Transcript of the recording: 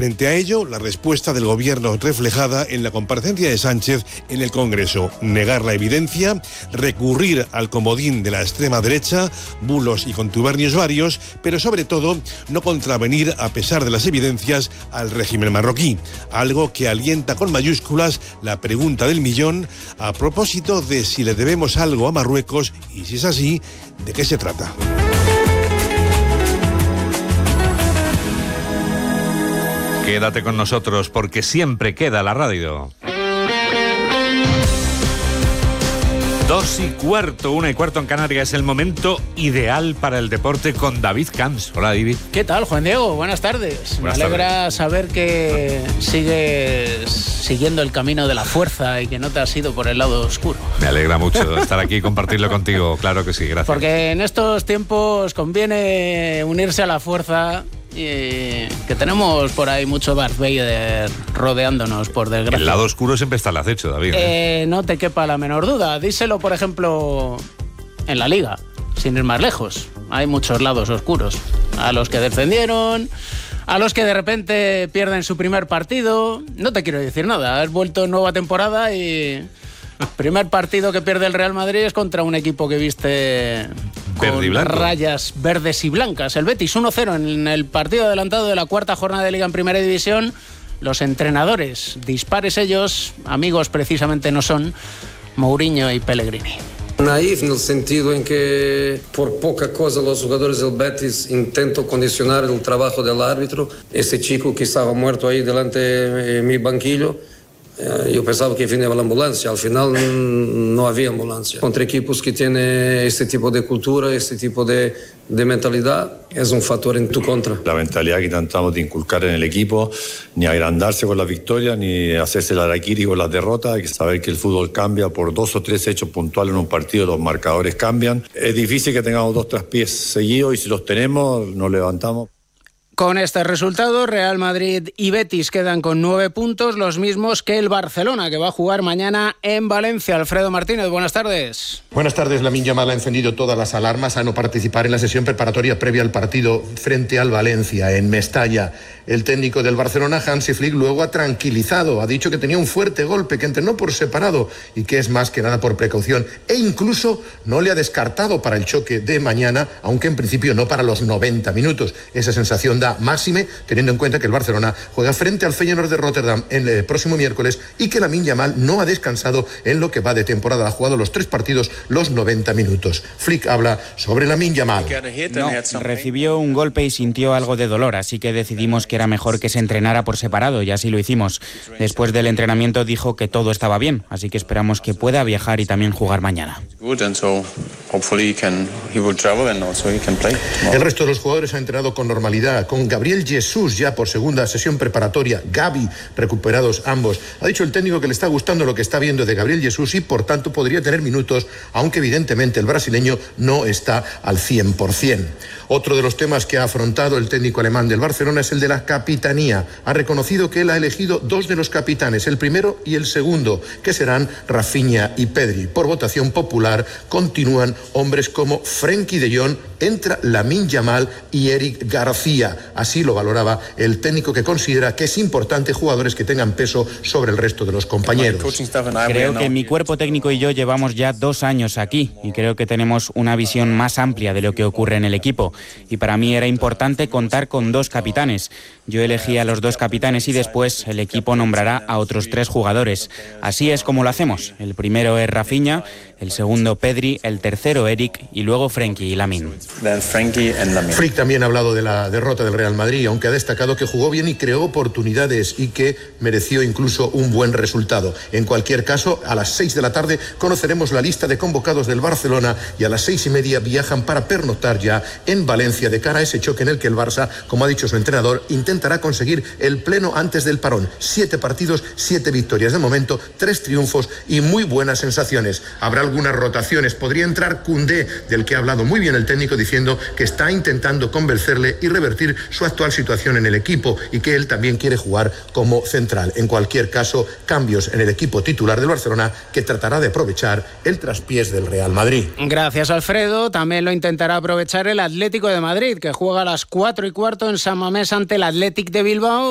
Frente a ello, la respuesta del gobierno reflejada en la comparecencia de Sánchez en el Congreso: negar la evidencia, recurrir al comodín de la extrema derecha, bulos y contubernios varios, pero sobre todo no contravenir, a pesar de las evidencias, al régimen marroquí, algo que alienta con mayúsculas la pregunta del millón a propósito de si le debemos algo a Marruecos y, si es así, ¿de qué se trata? Quédate con nosotros porque siempre queda la radio. 2:15, 1:15 en Canarias, es el momento ideal para el deporte con David Camps. Hola, David. ¿Qué tal, Juan Diego? Buenas tardes. Me alegra saber que sigues siguiendo el camino de la fuerza y que no te has ido por el lado oscuro. Me alegra mucho estar aquí y compartirlo contigo. Claro que sí, gracias. Porque en estos tiempos conviene unirse a la fuerza. Y que tenemos por ahí mucho Darth Vader rodeándonos, por desgracia. El lado oscuro siempre está al acecho, David. No te quepa la menor duda. Díselo, por ejemplo, en la Liga, sin ir más lejos. Hay muchos lados oscuros. A los que descendieron, a los que de repente pierden su primer partido. No te quiero decir nada. Has vuelto en nueva temporada y... primer partido que pierde el Real Madrid es contra un equipo que viste con rayas verdes y blancas. El Betis 1-0 en el partido adelantado de la cuarta jornada de Liga en Primera División. Los entrenadores, dispares ellos, amigos precisamente no son, Mourinho y Pellegrini. Naif en el sentido en que por poca cosa los jugadores del Betis intentan condicionar el trabajo del árbitro. Ese chico que estaba muerto ahí delante de mi banquillo, yo pensaba que venía la ambulancia, al final no había ambulancia. Contra equipos que tienen este tipo de cultura, este tipo de mentalidad, es un factor en tu contra. La mentalidad que intentamos de inculcar en el equipo, ni agrandarse con las victorias, ni hacerse la harakiri con las derrotas. Hay que saber que el fútbol cambia por 2 o 3 hechos puntuales en un partido, los marcadores cambian. Es difícil que tengamos 2 traspiés seguidos y si los tenemos, nos levantamos. Con este resultado, Real Madrid y Betis quedan con 9 puntos, los mismos que el Barcelona, que va a jugar mañana en Valencia. Alfredo Martínez, buenas tardes. Buenas tardes. Lamine Yamal ha encendido todas las alarmas a no participar en la sesión preparatoria previa al partido frente al Valencia, en Mestalla. El técnico del Barcelona, Hansi Flick, luego ha tranquilizado. Ha dicho que tenía un fuerte golpe, que entrenó por separado y que es más que nada por precaución. E incluso no le ha descartado para el choque de mañana, aunque en principio no para los 90 minutos. Esa sensación da máxime, teniendo en cuenta que el Barcelona juega frente al Feyenoord de Rotterdam el próximo miércoles y que Lamine Yamal no ha descansado en lo que va de temporada. Ha jugado los 3 partidos, los 90 minutos. Flick habla sobre Lamine Yamal. No, recibió un golpe y sintió algo de dolor, así que decidimos que era mejor que se entrenara por separado y así lo hicimos. Después del entrenamiento dijo que todo estaba bien, así que esperamos que pueda viajar y también jugar mañana. El resto de los jugadores ha entrenado con normalidad, con Gabriel Jesús ya por segunda sesión preparatoria, Gavi, recuperados ambos. Ha dicho el técnico que le está gustando lo que está viendo de Gabriel Jesús y por tanto podría tener minutos, aunque evidentemente el brasileño no está al 100%. Otro de los temas que ha afrontado el técnico alemán del Barcelona es el de la capitanía. Ha reconocido que él ha elegido 2 de los capitanes, el primero y el segundo, que serán Rafinha y Pedri. Por votación popular continúan hombres como Frenkie de Jong, entra Lamine Yamal y Eric García. Así lo valoraba el técnico, que considera que es importante jugadores que tengan peso sobre el resto de los compañeros. Creo que mi cuerpo técnico y yo llevamos ya 2 años aquí y creo que tenemos una visión más amplia de lo que ocurre en el equipo. Y para mí era importante contar con 2 capitanes. Yo elegí a los 2 capitanes y después el equipo nombrará a otros 3 jugadores. Así es como lo hacemos. El primero es Rafinha, el segundo Pedri, el tercero Eric y luego Frenkie y Lamine. Flick también ha hablado de la derrota del Real Madrid, aunque ha destacado que jugó bien y creó oportunidades y que mereció incluso un buen resultado. En cualquier caso, a las 6 de la tarde conoceremos la lista de convocados del Barcelona y a las 6:30 viajan para pernoctar ya en Valencia de cara a ese choque en el que el Barça, como ha dicho su entrenador, intentará conseguir el pleno antes del parón. 7 partidos, 7 victorias de momento, 3 triunfos y muy buenas sensaciones. Habrá algunas rotaciones. Podría entrar Koundé, del que ha hablado muy bien el técnico, diciendo que está intentando convencerle y revertir su actual situación en el equipo y que él también quiere jugar como central. En cualquier caso, cambios en el equipo titular del Barcelona, que tratará de aprovechar el traspiés del Real Madrid. Gracias, Alfredo. También lo intentará aprovechar el Atlético de Madrid, que juega a las 4:15 en San Mamés ante el Athletic de Bilbao.